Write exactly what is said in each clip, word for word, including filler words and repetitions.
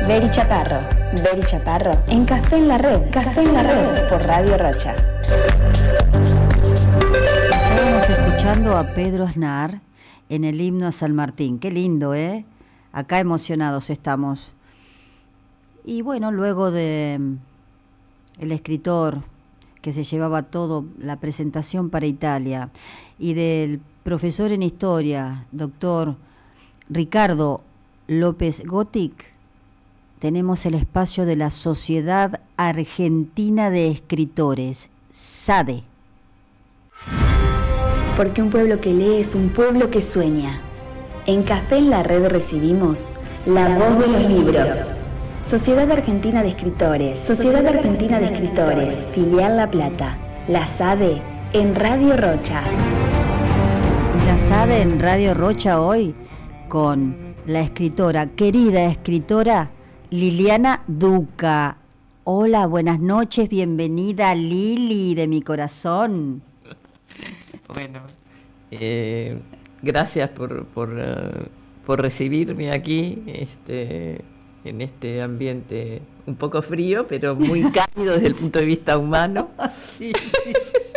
Beri Chaparro, Beri Chaparro, en Café en la Red, Café en la Red, por Radio Rocha. Estábamos escuchando a Pedro Aznar en el himno a San Martín. Qué lindo, ¿eh? Acá emocionados estamos. Y bueno, luego de el escritor que se llevaba todo, la presentación para Italia, y del profesor en historia, doctor Ricardo López Gotic, tenemos el espacio de la Sociedad Argentina de Escritores, SADE. Porque un pueblo que lee es un pueblo que sueña. En Café en la Red recibimos La Voz de los Libros. Sociedad Argentina de Escritores, Sociedad Argentina de Escritores, Filial La Plata, la SADE en Radio Rocha. Y la SADE en Radio Rocha hoy con la escritora, querida escritora Liliana Duca. Hola, buenas noches, bienvenida Lili de mi corazón. Bueno, eh, gracias por, por, uh, por recibirme aquí, este, en este ambiente un poco frío, pero muy cálido desde el punto de vista humano. Sí, sí.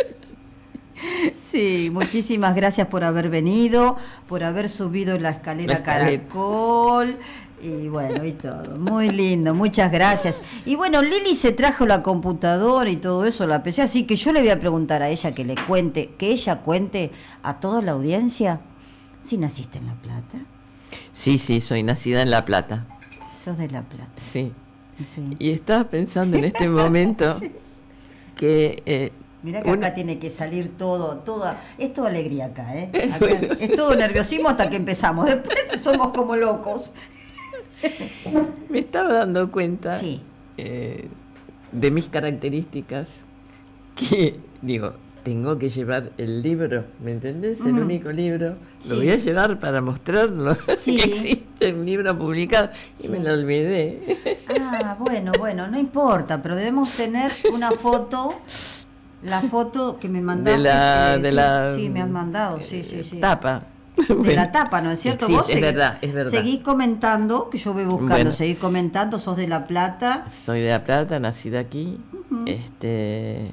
Sí, muchísimas gracias por haber venido, por haber subido la escalera, la escalera. Caracol. Y bueno, y todo, muy lindo, muchas gracias. Y bueno, Lili se trajo la computadora y todo eso, la P C, así que yo le voy a preguntar a ella que le cuente, que ella cuente a toda la audiencia, si naciste en La Plata. Sí, sí, soy nacida en La Plata. Sos de La Plata. Sí. Sí. Y estaba pensando en este momento sí. que... Eh, Mirá que una... acá tiene que salir todo, toda, es toda alegría acá, ¿eh? Acá bueno. Es todo nerviosismo hasta que empezamos, después somos como locos. Me estaba dando cuenta sí. eh, de mis características que, digo, tengo que llevar el libro, ¿me entendés? Mm. El único libro, sí. Lo voy a llevar para mostrarlo, sí. Que existe un libro publicado, sí. Y me lo olvidé. Ah, bueno, bueno, no importa, pero debemos tener una foto, la foto que me mandaste. De la... Eh, de sí, la sí, me has mandado, sí, sí, sí. Tapa. De bueno, la tapa, ¿no es cierto? Sí, Vos es seguís, verdad, es verdad. Seguís comentando, que yo voy buscando, bueno, seguís comentando, sos de La Plata. Soy de La Plata, nacida aquí. Uh-huh. Este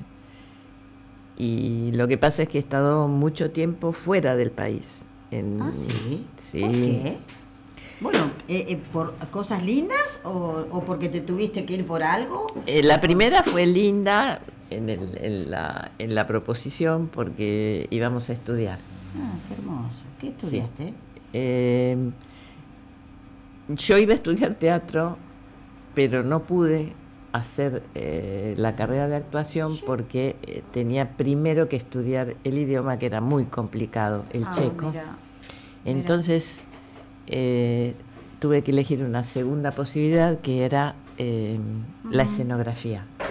y lo que pasa es que he estado mucho tiempo fuera del país. En, ah, ¿sí? Sí. ¿Por qué? Bueno, eh, eh, ¿por cosas lindas o, o porque te tuviste que ir por algo? Eh, la primera fue linda en, el, en, la, en la proposición porque íbamos a estudiar. Ah, qué hermoso. ¿Qué estudiaste? Sí. Eh, yo iba a estudiar teatro, pero no pude hacer eh, la carrera de actuación sí. porque eh, tenía primero que estudiar el idioma, que era muy complicado, el ah, checo. Mira, Entonces eh, tuve que elegir una segunda posibilidad, que era eh, uh-huh. la escenografía.